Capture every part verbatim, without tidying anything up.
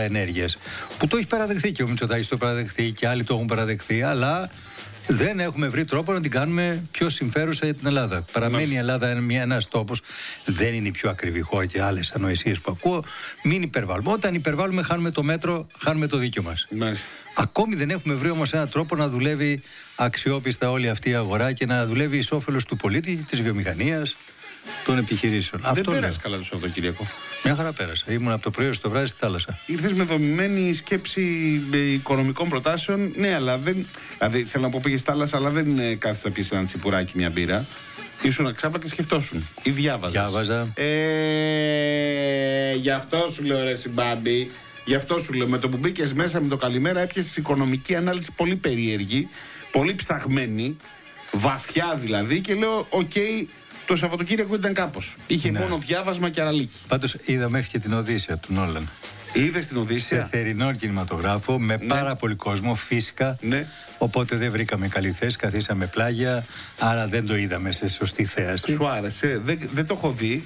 ενέργειας. Που το έχει παραδεχθεί και ο Μητσοτάκης το παραδεχθεί και άλλοι το έχουν παραδεχθεί, αλλά δεν έχουμε βρει τρόπο να την κάνουμε πιο συμφέρουσα για την Ελλάδα. Παραμένει η Ελλάδα ένας τόπος, δεν είναι η πιο ακριβή χώρα και άλλες ανοησίες που ακούω. Μην υπερβάλλουμε. Όταν υπερβάλλουμε, χάνουμε το μέτρο, χάνουμε το δίκιο μας. Μάλιστα. Ακόμη δεν έχουμε βρει όμως έναν τρόπο να δουλεύει αξιόπιστα όλη αυτή η αγορά και να δουλεύει εις όφελος του πολίτη, της βιομηχανίας, των επιχειρήσεων. Δεν Αυτό πέρασε λέω. καλά το Σαββατοκύριακο. Μια χαρά πέρασα. Ήμουν από το πρωί στο βράδυ στη θάλασσα. Ήρθες με δομημένη σκέψη οικονομικών προτάσεων. Ναι, αλλά δεν. Δηλαδή, θέλω να πω πήγες στη θάλασσα, αλλά δεν ε, κάθεσαι να πιεις ένα τσιπουράκι, μια μπύρα. Ήσουν αξάπα και σκεφτόσουν. Ή διάβαζες. Διάβαζα. Ε, γι' αυτό σου λέω, ρε συμπάμπη. Γι' αυτό σου λέω. Με το που μπήκες μέσα με το καλημέρα, έπιασες οικονομική ανάλυση πολύ περίεργη, πολύ ψαγμένη, βαθιά δηλαδή. Και λέω, οκ. Okay, το Σαββατοκύριακο ήταν κάπως. Είχε ναι. μόνο διάβασμα και αραλίκι. Πάντως είδα μέχρι και την Οδύσσεια του Νόλαν. Είδες την Οδύσσεια? Σε θερινό κινηματογράφο με ναι. πάρα πολύ κόσμο, φύσικα. Ναι. Οπότε δεν βρήκαμε καλή θέση, καθίσαμε πλάγια. Άρα δεν το είδαμε σε σωστή θέαση. Σου άρεσε? Δεν, δεν το έχω δει.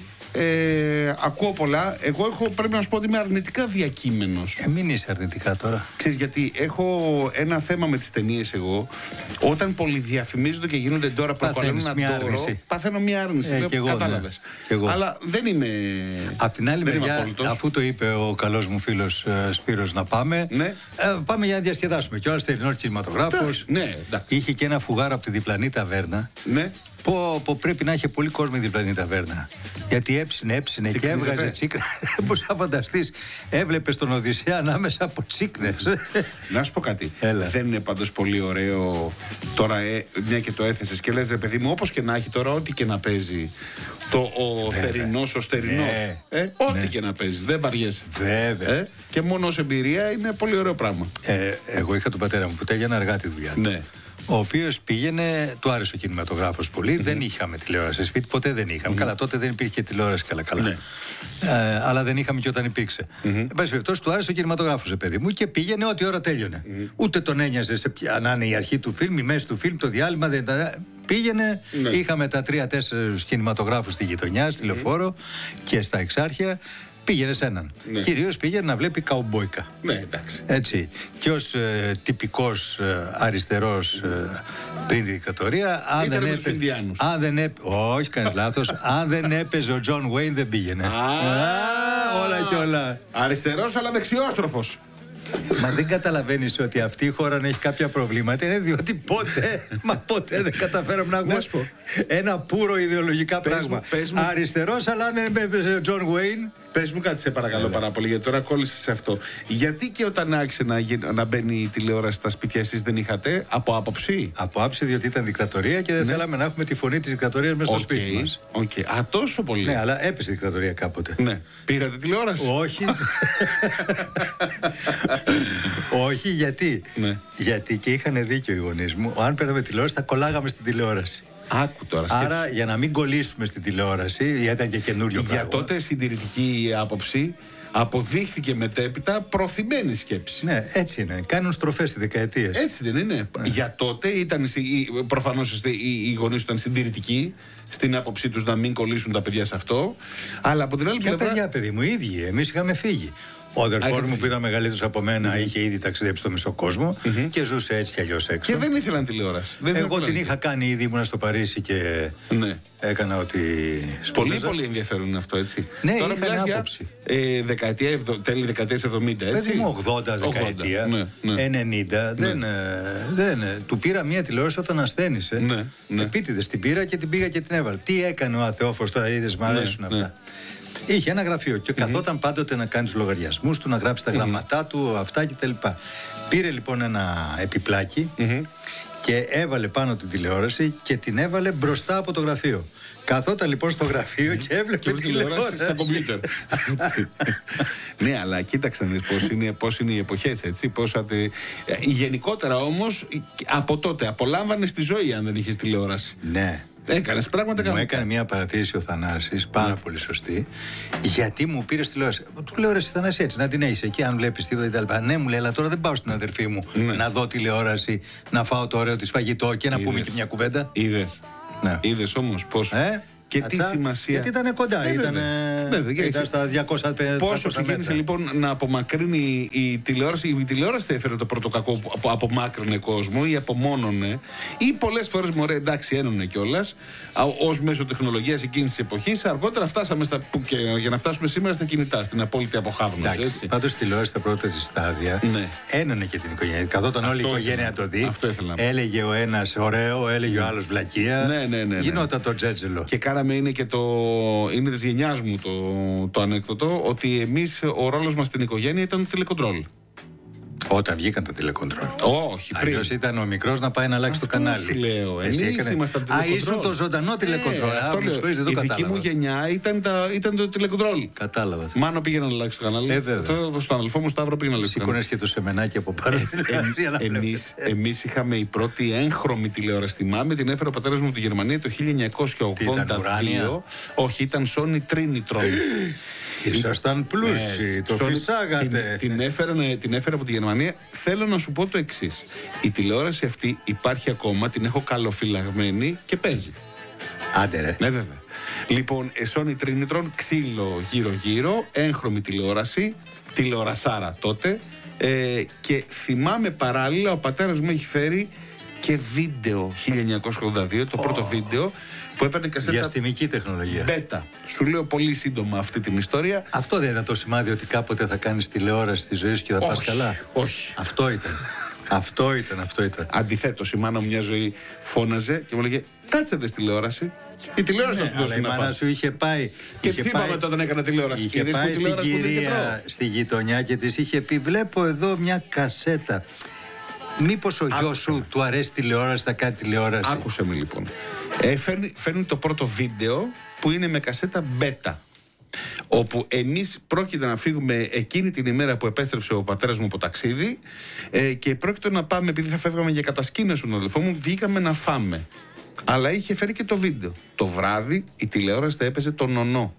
Ε, ακούω πολλά. Εγώ έχω, πρέπει να σου πω ότι είμαι αρνητικά διακείμενος. Ε, μην είσαι αρνητικά τώρα. Ξέρεις γιατί έχω ένα θέμα με τις ταινίες εγώ. Όταν πολυδιαφημίζονται και γίνονται τώρα προκαλούν ένα δώρο, παθαίνω μια άρνηση. Ε, λέω, κατάλαβες. Ναι, αλλά δεν είμαι. Απ' την άλλη μεριά, αφού το είπε ο καλός μου φίλος ε, Σπύρος να πάμε, ναι. ε, πάμε για να διασκεδάσουμε. Και όλα θερινό κινηματογράφος. Ναι, είχε και ένα φουγάρο από τη διπλανή ταβέρνα. Ναι. Που, που πρέπει να είχε πολύ κόσμο η διπλανή ταβέρνα. Γιατί έψινε, έψινε και έβγαζε τσίκνες. Δεν μπορείς να φανταστείς. Έβλεπες τον Οδυσσέα ανάμεσα από τσίκνες. Να σου πω κάτι. Έλα. Δεν είναι πάντως πολύ ωραίο τώρα, ε, μια και το έθεσες και λες, ρε παιδί μου, όπως και να έχει τώρα, ό,τι και να παίζει. Το ο θερινός, ο στερινός. Ναι. Ε, ό,τι ναι. και να παίζει. Δεν βαριέσαι. Βέβαια. Ε, και μόνο ως εμπειρία είναι πολύ ωραίο πράγμα. Ε, εγώ είχα τον πατέρα μου που τέγιανε αργά τη δουλειά του. Ναι. Ο οποίος πήγαινε, του άρεσε ο κινηματογράφος πολύ. Mm-hmm. Δεν είχαμε τηλεόραση σπίτι, ποτέ δεν είχαμε. Mm-hmm. Καλά, τότε δεν υπήρχε τηλεόραση καλά-καλά. Ναι. Ε, αλλά δεν είχαμε και όταν υπήρξε. Mm-hmm. Εν πάση περιπτώσει, του άρεσε ο κινηματογράφος, παιδί μου, και πήγαινε ό,τι ώρα τέλειωνε. Mm-hmm. Ούτε τον ένοιαζε σε ποια να είναι η αρχή του φιλμ, η μέση του φιλμ, το διάλειμμα. Δεν ήταν... Πήγαινε, ναι. είχαμε τα τρία-τέσσερα κινηματογράφους στη γειτονιά, στη Λεωφόρο mm-hmm. και στα Εξάρχεια. Πήγαινε σε έναν. Ναι. Κυρίως πήγαινε να βλέπει καουμπόικα. Ναι, εντάξει. Έτσι. Και ως ε, τυπικός ε, αριστερός ε, πριν τη δικτατορία, αν Ήταν δεν έπαιζε. Αν δεν έπαιζε. Όχι, κάνεις λάθος. Αν δεν έπαιζε ο Τζον Βέιν, δεν πήγαινε. Α, όλα και όλα. Αριστερός, αλλά δεξιόστροφος. Μα δεν καταλαβαίνεις ότι αυτή η χώρα να έχει κάποια προβλήματα? Είναι διότι ποτέ, μα ποτέ δεν καταφέραμε να έχουμε ένα πουρο ιδεολογικά πες πράγμα. Μου, πες μου. Αριστερός, αλλά αν δεν έπαιζε ο Τζον Βέιν. Πες μου κάτι, σε παρακαλώ Έλα. πάρα πολύ, γιατί τώρα κόλλησες σε αυτό. Γιατί και όταν άρχισε να, να μπαίνει η τηλεόραση στα σπίτια, εσείς δεν είχατε? Από άποψη? Από άποψη, διότι ήταν δικτατορία και δεν ναι. θέλαμε να έχουμε τη φωνή της δικτατορίας μέσα στο okay. σπίτι μας. Okay. Α, τόσο πολύ. Ναι, αλλά έπεσε η δικτατορία κάποτε. Ναι. Πήρατε τηλεόραση? Όχι. Όχι, γιατί. Ναι. Γιατί και είχαν δίκιο οι γονείς μου. Αν παίρναμε τηλεόραση, θα κολλάγαμε στην τηλεόραση. Άκου τώρα, άρα σκέψη. Για να μην κολλήσουμε στην τηλεόραση, γιατί ήταν και καινούριο πράγμα. Για τότε συντηρητική άποψη αποδείχθηκε μετέπειτα προθυμένη σκέψη. Ναι, έτσι είναι. Κάνουν στροφές οι δεκαετίες. Έτσι δεν είναι? Ναι. Για τότε ήταν, προφανώς οι γονείς ήταν συντηρητικοί στην άποψή τους να μην κολλήσουν τα παιδιά σε αυτό. Αλλά από την άλλη πλευρά. Για παιδιά, παιδί μου, οι ίδιοι. Εμείς είχαμε φύγει. Ο αδερφός μου που ήταν μεγαλύτερος από μένα mm-hmm. είχε ήδη ταξιδέψει στο μισό κόσμο mm-hmm. και ζούσε έτσι κι αλλιώς έξω. Και δεν ήθελαν τηλεόραση. Δεν Εγώ την είχα κάνει ήδη, ήμουνα στο Παρίσι και ναι. έκανα ότι σπουδάζα. Πολύ πολύ ενδιαφέρον είναι αυτό, έτσι. Ναι, τώρα μιλάς για ε, δεκαετία, τέλη δεκαετίας εβδομήντα, έτσι. Παιδί μου, ογδόντα δεκαετία, ναι, ναι. ενενήντα, ναι. δεν, δεν, του πήρα μια τηλεόραση όταν ασθένησε. Ναι, ναι. Επίτηδες την πήρα και την πήγα και την έβαλα. Τι έκανε ο αθεόφος τώρα, είδες, μ' αρέσουν ναι, αυτά. Ναι. Είχε ένα γραφείο και mm-hmm. καθόταν πάντοτε να κάνει τους λογαριασμούς του, να γράψει τα mm-hmm. γραμματά του, αυτά κτλ. Πήρε λοιπόν ένα επιπλάκι mm-hmm. και έβαλε πάνω την τηλεόραση και την έβαλε μπροστά από το γραφείο. Καθόταν λοιπόν στο γραφείο και έβλεπε τη τηλεόραση σαν κομπιούτερ. Ναι, αλλά κοίταξε να δεις πώς είναι, πώς είναι οι εποχές, έτσι. Πώς ατε... Γενικότερα όμως, από τότε απολάμβανες τη ζωή αν δεν είχες τηλεόραση. Ναι. Έκανες πράγματα καλά. Μου έκανε μια παρατήρηση ο Θανάσης, πάρα πολύ σωστή, γιατί μου πήρε τηλεόραση. Του λέω, ρε Θανάση, έτσι, να την έχεις εκεί, αν βλέπεις τίποτα κτλ. Ναι, μου λέει, αλλά τώρα δεν πάω στην αδερφή μου ναι. να δω τηλεόραση, να φάω το ωραίο της φαγητό και να Είδες. πούμε και μια κουβέντα. Είδες. Ναι. Είδες όμως πώς. Ε? Και τι σημασία. Γιατί ήταν κοντά, ε, ήταν, βέβαια, ήταν στα διακόσια πενήντα. Πόσο ξεκίνησε λοιπόν να απομακρύνει η τηλεόραση. Η τηλεόραση θα έφερε το πρώτο κακό που απομάκρυνε κόσμο ή απομόνωνε, ή πολλές φορές μωρέ εντάξει ένωνε κιόλας ως μέσω τεχνολογίας εκείνης της εποχής. Αργότερα φτάσαμε στα, που και, για να φτάσουμε σήμερα στα κινητά, στην απόλυτη αποχάβνωση. Έτσι. Πάντως η τηλεόραση στα πρώτα της στάδια ναι. ένωνε και την οικογένεια. Καθόταν όλη η οικογένεια να το δει. Έλεγε ο ένας ωραίο, έλεγε ο άλλος βλακεία. Ναι, ναι, ναι, ναι. Γινόταν το τζέτζελο. Και κάναμε, είναι και το. Είναι της γενιάς μου το, το ανέκδοτο, ότι εμείς ο ρόλος μας στην οικογένεια ήταν το τηλεκοντρόλ. Όταν βγήκαν τα τηλεκοντρόλ. Όχι, πριν. Αλλιώς ήταν ο μικρός να πάει να αλλάξει αυτό το κανάλι. Σου λέω. Εμείς έκανε... ήμασταν τηλεκοντρόλ. Α, ήσουν το ζωντανό τηλεκοντρόλ. Ε, αυτό λέω. Η δική μου γενιά ήταν, τα, ήταν το τηλεκοντρόλ. Κατάλαβα. Μάνο πήγε να αλλάξει το κανάλι. Ε, αυτό, στον αδελφό μου Σταύρο πήγε να αλλάξει. Σήκωνες και το σεμενάκι από πάνω. Εμείς, εμείς είχαμε η πρώτη έγχρωμη τηλεόραση. Θυμάμαι, την έφερε ο πατέρας μου από τη Γερμανία το χίλια εννιακόσια ογδόντα δύο. Όχι, ήταν Sony Trinitron. Ήσασταν πλούσιοι, το φυσάγατε. Την, την, έφερε, την έφερε από τη Γερμανία. Θέλω να σου πω το εξής. Η τηλεόραση αυτή υπάρχει ακόμα, την έχω καλοφυλαγμένη και παίζει. Άντε ρε. Ναι, βέβαια. Λοιπόν, Sony Trinitron, ξύλο γύρω-γύρω, έγχρωμη τηλεόραση, τηλεορασάρα τότε. Ε, και θυμάμαι παράλληλα, ο πατέρας μου έχει φέρει και βίντεο χίλια εννιακόσια ογδόντα δύο, το oh. πρώτο βίντεο. Που έπαιρνε κασέτα. Διαστημική τεχνολογία. Μπέτα. Σου λέω πολύ σύντομα αυτή την ιστορία. Αυτό δεν ήταν το σημάδι ότι κάποτε θα κάνεις τηλεόραση στη ζωή σου και θα πας καλά. Όχι. Αυτό ήταν. αυτό ήταν, αυτό ήταν. Αντιθέτως, η μάνα μου μια ζωή φώναζε και μου λέγε κάτσε δες τηλεόραση. Η τηλεόραση θα σου δώσει να φας. Η μάνα σου είχε πάει. Και τσίπαμε τότε να έκανα τηλεόραση. Είχε Είδες πάει στην κυρία στη γειτονιά και της είχε πει: βλέπω εδώ μια κασέτα. Μήπως ο γιος σου του αρέσει τηλεόραση, θα κάνει τηλεόραση. Άκουσε με λοιπόν. Ε, φέρνει, φέρνει το πρώτο βίντεο που είναι με κασέτα μπέτα. Όπου εμείς πρόκειται να φύγουμε εκείνη την ημέρα που επέστρεψε ο πατέρας μου από ταξίδι ε, και πρόκειται να πάμε, επειδή θα φεύγαμε για κατασκήνωση τον αδελφό μου, βγήκαμε να φάμε. Αλλά είχε φέρει και το βίντεο. Το βράδυ η τηλεόραση θα έπαιζε τον νονό.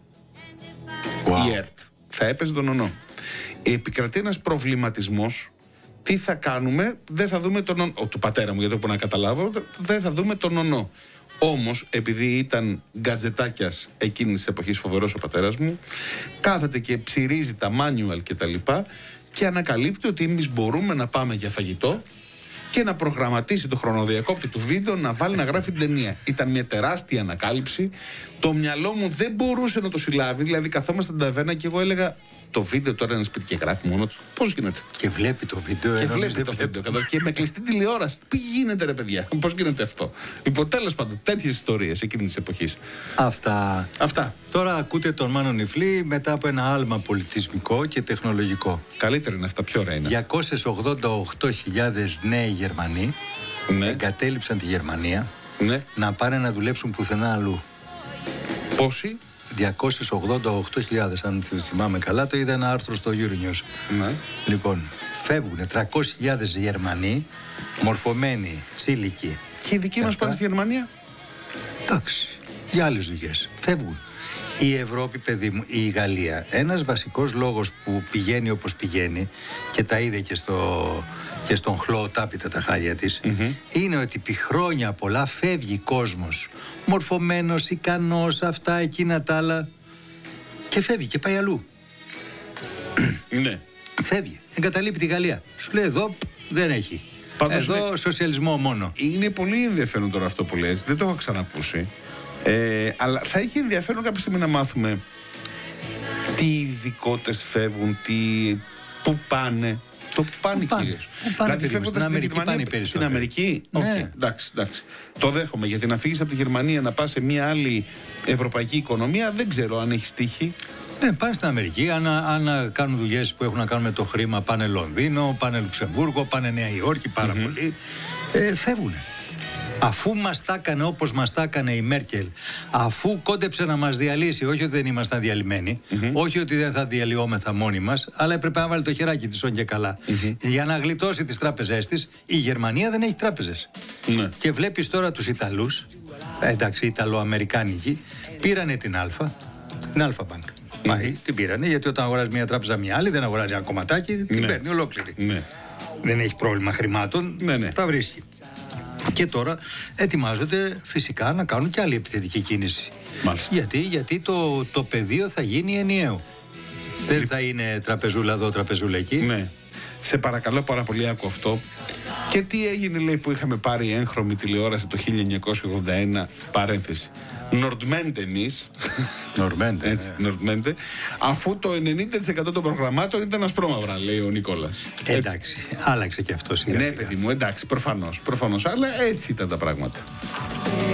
Wow. Η ΕΡΤ θα έπαιζε τον νονό. Επικρατεί ένας προβληματισμός. Τι θα κάνουμε, δεν θα δούμε τον νονό. Του πατέρα μου, γιατί δεν μπορώ να καταλάβω, δεν θα δούμε τον νονό. Όμως, επειδή ήταν γκατζετάκιας εκείνης της εποχής, φοβερός ο πατέρας μου, κάθεται και ψηρίζει τα manual και τα λοιπά και ανακαλύπτει ότι εμείς μπορούμε να πάμε για φαγητό και να προγραμματίσει το χρονοδιακόπτη του βίντεο να βάλει να γράφει την ταινία. Ήταν μια τεράστια ανακάλυψη. Το μυαλό μου δεν μπορούσε να το συλλάβει. Δηλαδή, καθόμασταν στην ταβέρνα και εγώ έλεγα: το βίντεο τώρα είναι σπίτι και γράφει μόνο του. Πώς γίνεται. Και βλέπει το βίντεο. Και βλέπει το βίντεο. Και με κλειστή τηλεόραση. Τι γίνεται, ρε παιδιά. Πώς γίνεται αυτό. Λοιπόν, τέλος πάντων, τέτοιες ιστορίες εκείνη τη εποχή. Αυτά. Αυτά. Τώρα ακούτε τον Μάνο Νιφλή μετά από ένα άλμα πολιτισμικό και τεχνολογικό. Καλύτερα είναι αυτά, πιο ωραία είναι. διακόσιες ογδόντα οκτώ χιλιάδες νέοι Γερμανοί ναι. εγκατέλειψαν τη Γερμανία ναι. να πάνε να δουλέψουν πουθενά αλλού. Πόσοι? διακόσιες ογδόντα οκτώ χιλιάδες, αν θυμάμαι καλά, το είδα ένα άρθρο στο Euronews. Ναι. Λοιπόν, φεύγουν τριακόσιες χιλιάδες Γερμανοί, μορφωμένοι, σύλλικοι. Και οι δικοί μας πάνε στη Γερμανία. Εντάξει, για άλλες δουλειές. Φεύγουν. Η Ευρώπη, παιδί μου, η Γαλλία, ένας βασικός λόγος που πηγαίνει όπως πηγαίνει και τα είδε και, στο, και στον Χλό τάπητα τα χάλια της, mm-hmm. είναι ότι επί χρόνια πολλά φεύγει κόσμος μορφωμένος, ικανός, αυτά, εκείνα τα άλλα και φεύγει και πάει αλλού. Ναι. Φεύγει, εγκαταλείπει τη Γαλλία. Σου λέει εδώ δεν έχει. Πάντως εδώ είναι... σοσιαλισμό μόνο. Είναι πολύ ενδιαφέρον τώρα αυτό που λες, δεν το έχω ξανακούσει. Ε, αλλά θα έχει ενδιαφέρον κάποια στιγμή να μάθουμε τι ειδικότητες φεύγουν, τι, πού πάνε. Το πάνε κυρίως. Δηλαδή φεύγοντας στην Γερμανία, στην Αμερική. Ναι. Okay, εντάξει, εντάξει. Το δέχομαι, γιατί να φύγεις από τη Γερμανία να πας σε μια άλλη ευρωπαϊκή οικονομία δεν ξέρω αν έχει τύχει. Ναι, πάνε στην Αμερική. Αν, αν κάνουν δουλειές που έχουν να κάνουν με το χρήμα, πάνε Λονδίνο, πάνε Λουξεμβούργο, πάνε Νέα Υόρκη, πάρα mm-hmm. πολύ. Ε, φεύγουν. Αφού μας τα έκανε όπως μας τα έκανε η Μέρκελ, αφού κόντεψε να μας διαλύσει, όχι ότι δεν ήμασταν διαλυμένοι, mm-hmm. όχι ότι δεν θα διαλυόμεθα μόνοι μας, αλλά έπρεπε να βάλει το χεράκι της όν και καλά. Mm-hmm. Για να γλιτώσει τις τράπεζές της, η Γερμανία δεν έχει τράπεζες. Mm-hmm. Και βλέπεις τώρα τους Ιταλούς, εντάξει, Ιταλοαμερικάνικοι, πήρανε την Αλφα, την Αλφα Bank. Mm-hmm. Πάει, την πήρανε, γιατί όταν αγοράζει μια τράπεζα μια άλλη, δεν αγοράζει ένα κομματάκι, την ναι. παίρνει ολόκληρη. Ναι. Δεν έχει πρόβλημα χρημάτων, ναι, ναι. τα βρίσκει. Και τώρα ετοιμάζονται φυσικά να κάνουν και άλλη επιθετική κίνηση Μάλιστα. Γιατί, γιατί το, το πεδίο θα γίνει ενιαίο. Δεν θα είναι τραπεζούλα εδώ, τραπεζούλα εκεί. Ναι. Σε παρακαλώ πάρα πολύ, άκου αυτό. Και τι έγινε, λέει, που είχαμε πάρει έγχρωμη τηλεόραση το χίλια εννιακόσια ογδόντα ένα, παρένθεση. Νορντμέντε εμείς. Νορντμέντε. Έτσι, Νορντμέντε. Αφού το ενενήντα τοις εκατό των προγραμμάτων ήταν ασπρόμαυρα, λέει ο Νικόλας. Ε, εντάξει, άλλαξε και αυτό σιγά. Ναι, σιγά. παιδί μου, εντάξει, προφανώς, προφανώς. Αλλά έτσι ήταν τα πράγματα.